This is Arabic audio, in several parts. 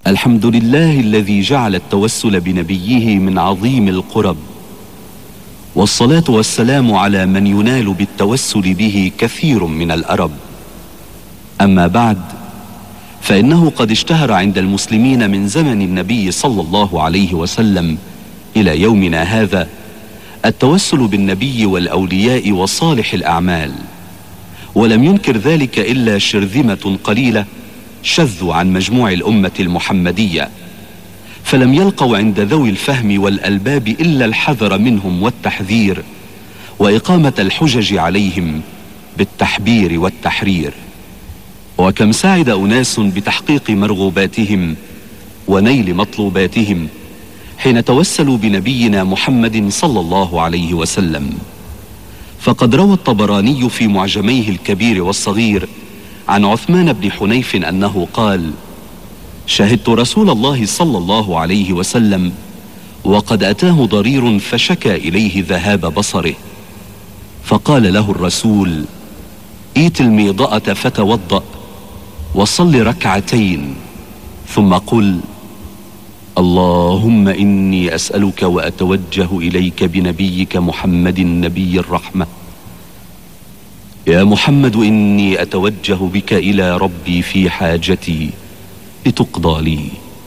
الحمد لله الذي جعل التوسل بنبيه من عظيم القرب، والصلاة والسلام على من ينال بالتوسل به كثير من الأرب. أما بعد، فإنه قد اشتهر عند المسلمين من زمن النبي صلى الله عليه وسلم إلى يومنا هذا التوسل بالنبي والأولياء وصالح الأعمال، ولم ينكر ذلك إلا شرذمة قليلة شذوا عن مجموع الأمة المحمدية، فلم يلقوا عند ذوي الفهم والألباب إلا الحذر منهم والتحذير وإقامة الحجج عليهم بالتحبير والتحرير. وكم سعد أناس بتحقيق مرغوباتهم ونيل مطلوباتهم حين توسلوا بنبينا محمد صلى الله عليه وسلم. فقد روى الطبراني في معجميه الكبير والصغير عن عثمان بن حنيف أنه قال: شهدت رسول الله صلى الله عليه وسلم وقد أتاه ضرير فشكى إليه ذهاب بصره، فقال له الرسول: ائت الميضأة فتوضأ وصل ركعتين ثم قل: اللهم إني أسألك وأتوجه إليك بنبيك محمد نبي الرحمة، يا محمد إني أتوجه بك إلى ربي في حاجتي لتقضى لي.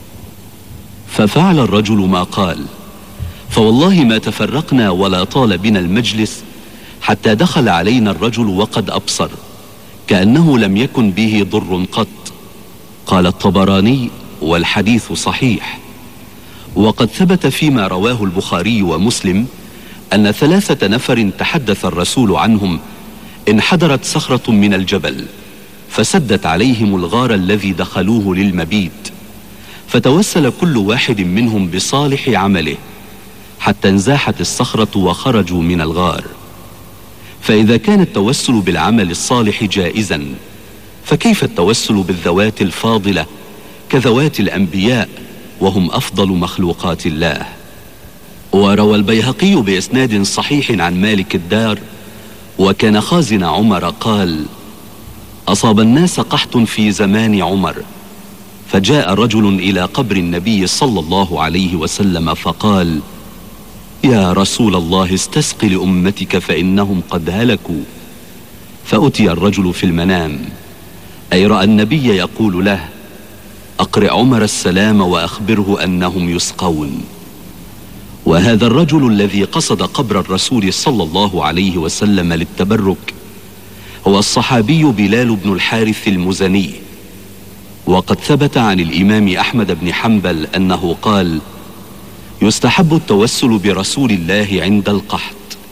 ففعل الرجل ما قال، فوالله ما تفرقنا ولا طال بنا المجلس حتى دخل علينا الرجل وقد أبصر كأنه لم يكن به ضر قط. قال الطبراني: والحديث صحيح. وقد ثبت فيما رواه البخاري ومسلم أن 3 نفر تحدث الرسول عنهم انحدرت صخرة من الجبل فسدت عليهم الغار الذي دخلوه للمبيت، فتوسل كل واحد منهم بصالح عمله حتى انزاحت الصخرة وخرجوا من الغار. فإذا كان التوسل بالعمل الصالح جائزا، فكيف التوسل بالذوات الفاضلة كذوات الأنبياء وهم أفضل مخلوقات الله؟ وروى البيهقي بإسناد صحيح عن مالك الدار وكان خازن عمر قال: أصاب الناس قحط في زمان عمر، فجاء رجل إلى قبر النبي صلى الله عليه وسلم فقال: يا رسول الله استسق لأمتك فإنهم قد هلكوا. فأتي الرجل في المنام، أي رأى النبي يقول له: أقرئ عمر السلام وأخبره أنهم يسقون. وهذا الرجل الذي قصد قبر الرسول صلى الله عليه وسلم للتبرك هو الصحابي بلال بن الحارث المزني. وقد ثبت عن الإمام أحمد بن حنبل أنه قال: يستحب التوسل برسول الله عند القحط.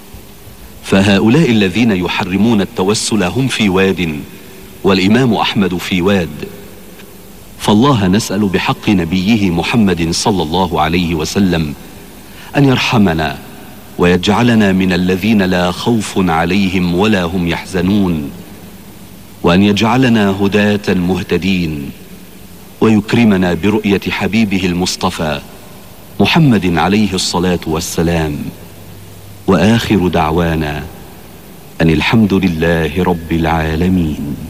فهؤلاء الذين يحرمون التوسل هم في واد والإمام أحمد في واد. فالله نسأل بحق نبيه محمد صلى الله عليه وسلم أن يرحمنا ويجعلنا من الذين لا خوف عليهم ولا هم يحزنون، وأن يجعلنا هداة مهتدين، ويكرمنا برؤية حبيبه المصطفى محمد عليه الصلاة والسلام. وآخر دعوانا أن الحمد لله رب العالمين.